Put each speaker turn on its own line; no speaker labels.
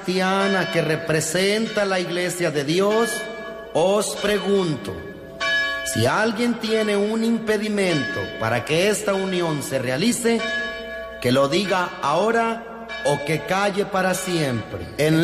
cristiana que representa la Iglesia de Dios, os pregunto, si alguien tiene un impedimento para que esta unión se realice, que lo diga ahora o que calle para siempre. En